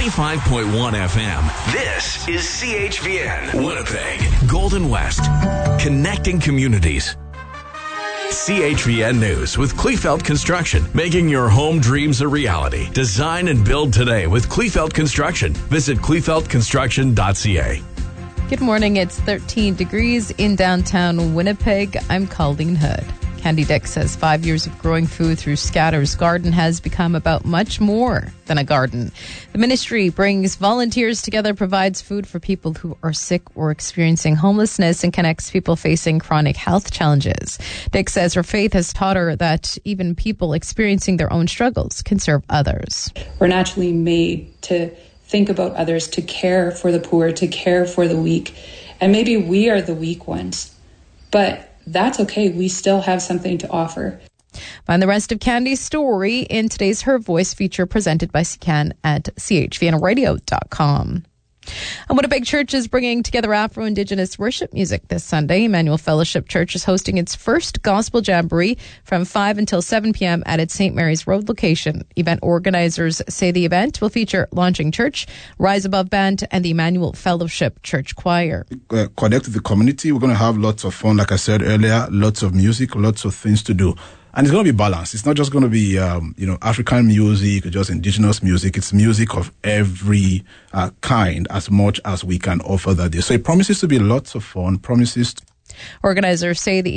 95.1 FM. This is CHVN, Winnipeg, Golden West, connecting communities. CHVN News with Kleefeld Construction, making your home dreams a reality. Design and build today with Kleefeld Construction. Visit kleefeldconstruction.ca. Good morning. It's 13 degrees in downtown Winnipeg. I'm Colleen Hood. Candy Dick says 5 years of growing food through Scatter's Garden has become about much more than a garden. The ministry brings volunteers together, provides food for people who are sick or experiencing homelessness, and connects people facing chronic health challenges. Dick says her faith has taught her that even people experiencing their own struggles can serve others. We're naturally made to think about others, to care for the poor, to care for the weak. And maybe we are the weak ones, but that's okay. We still have something to offer. Find the rest of Candy's story in today's Her Voice feature presented by CCAN at chvnradio.com. And Winnipeg Church is bringing together Afro-Indigenous worship music this Sunday. Emmanuel Fellowship Church is hosting its first Gospel Jamboree from 5 until 7 p.m. at its St. Mary's Road location. Event organizers say the event will feature Launching Church, Rise Above Band, and the Emmanuel Fellowship Church Choir. Connect with the community. We're going to have lots of fun, like I said earlier, lots of music, lots of things to do. And it's going to be balanced. It's not just going to be, African music or just indigenous music. It's music of every kind, as much as we can offer that day. So it promises to be lots of fun, Organizers say the